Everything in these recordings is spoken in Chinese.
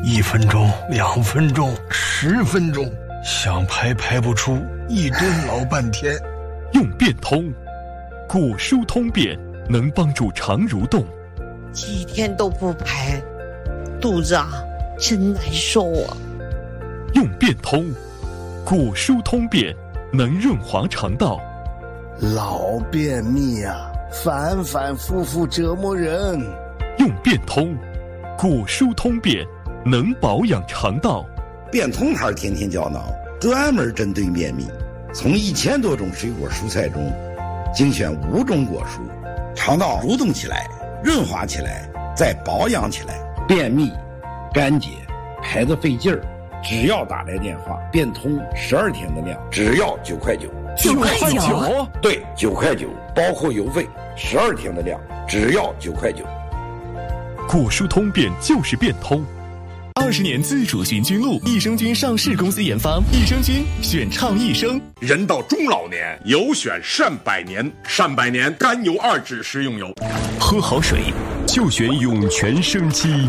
1分钟、2分钟、10分钟，想排排不出，一顿老半天。 用变通，骨疏通便能帮助肠蠕动。 几天都不排，肚子真难受啊。 用变通，骨疏通便能润滑肠道。 老便秘反反复复折磨人。 用变通，骨疏通便能保养肠道。 变通牌天天胶囊专门针对便秘，从1000多种水果蔬菜中精选5种果蔬，肠道蠕动起来，润滑起来，再保养起来。便秘、干结、排得费劲儿，只要打来电话，变通12天的量，只要9块9。 9块9？ 对，9块9，包括邮费，12天的量，只要9块9。 骨疏通便就是变通。 20年自主循菌露，益生菌上市公司研发，益生菌选畅益生。 人到中老年，有选善百年，善百年甘油2酯食用油。 喝好水就选涌泉生机。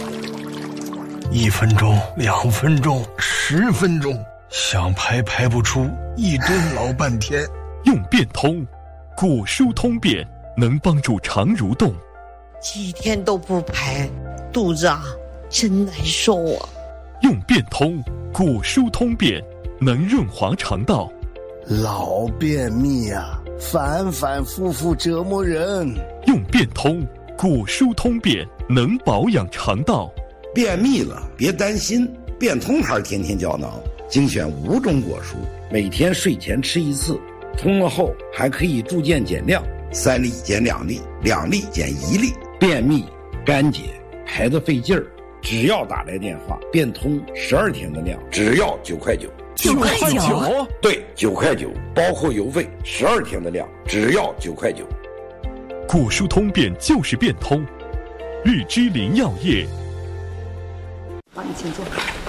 1分钟、2分钟、10分钟，想排排不出，一顿老半天。 用变通，骨疏通便能帮助肠蠕动。 几天都不排，肚子真难受啊。 用变通，骨疏通便能润滑肠道。 老便秘反反复复折磨人。 用变通，骨疏通便能保养肠道。 便秘了别担心，变通牌天天胶囊精选5种果蔬，每天睡前吃1次，通了后还可以逐渐减量，3粒减2粒，2粒减1粒。便秘、干结、排得费劲儿，只要打来电话，变通12天的量，只要9块9。 9块9？ 对，9块9，包括邮费，12天的量，只要9块9。 骨疏通便就是变通。绿芝林药业。 你请坐。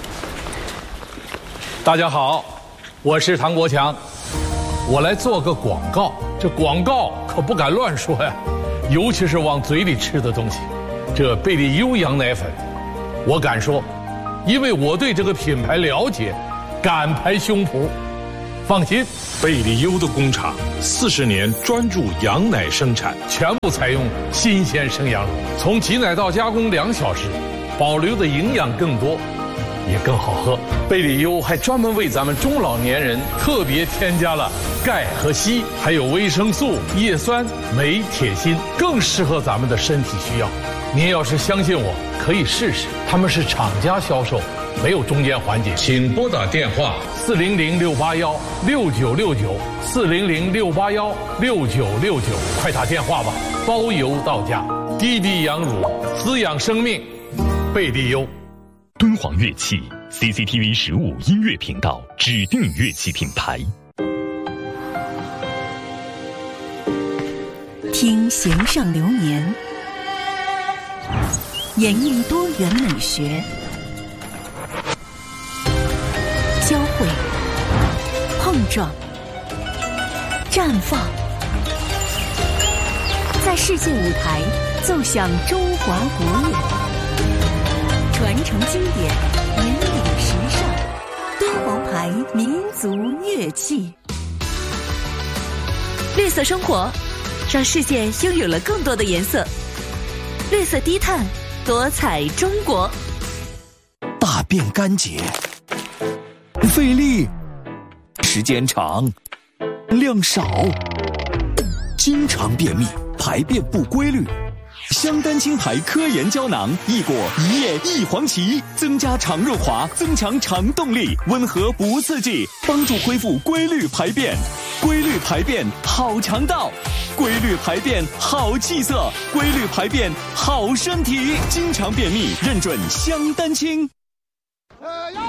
大家好，我是唐国强，我来做个广告。这广告可不敢乱说呀，尤其是往嘴里吃的东西。这贝利优羊奶粉，我敢说，因为我对这个品牌了解，敢拍胸脯。放心， 贝利优的工厂40年专注羊奶生产， 全部采用新鲜生羊乳，从挤奶到加工2小时，保留的营养更多，也更好喝。贝利优还专门为咱们中老年人特别添加了钙和硒，还有维生素、叶酸、镁、铁、锌，更适合咱们的身体需要。您要是相信我，可以试试。他们是厂家销售，没有中间环节。请拨打电话400-681-6969，400-681-6969，快打电话吧，包邮到家。滴滴羊乳，滋养生命，贝利优。 敦煌乐器 CCTV 15音乐频道指定乐器品牌。 听弦上流年，演绎多元美学，交汇、碰撞、绽放，在世界舞台奏响中华国乐，传承经典，引领时尚。敦煌牌民族乐器，绿色生活，让世界拥有了更多的颜色。绿色低碳，多彩中国。 大便干结，费力，时间长，量少，经常便秘，排便不规律。香丹青牌科研胶囊，益果、一叶、益黄芪，增加肠润滑，增强肠动力，温和不刺激，帮助恢复规律排便。规律排便好肠道，规律排便好气色，规律排便好身体。经常便秘，认准香丹青。